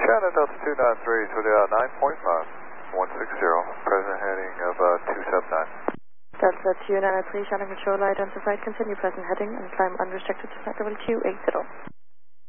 China Delta 293 to the 9.5, 160, present heading of 279. Delta 293, Shannon Control identified, continue present heading and climb unrestricted to flight level Q80.